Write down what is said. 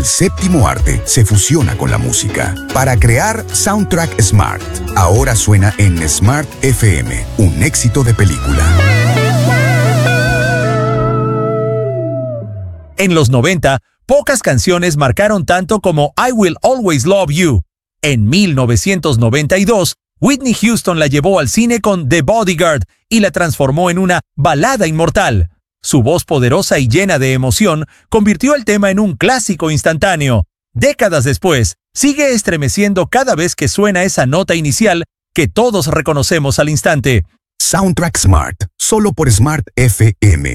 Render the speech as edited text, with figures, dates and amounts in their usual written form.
El séptimo arte se fusiona con la música para crear Soundtrack Smart. Ahora suena en Smart FM, un éxito de película. En los 90, pocas canciones marcaron tanto como I Will Always Love You. En 1992, Whitney Houston la llevó al cine con The Bodyguard y la transformó en una balada inmortal. Su voz poderosa y llena de emoción convirtió el tema en un clásico instantáneo. Décadas después, sigue estremeciendo cada vez que suena esa nota inicial que todos reconocemos al instante. Soundtrack Smart, solo por Smart FM.